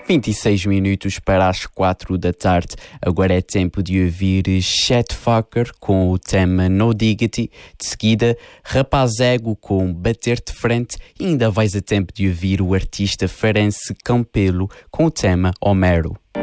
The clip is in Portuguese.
26 minutos para as 4 da tarde. Agora é tempo de ouvir Chatfucker com o tema No Diggity. De seguida, Rapaz Ego com Bater de Frente. E ainda vais a tempo de ouvir o artista Ferenc Campelo com o tema Homero.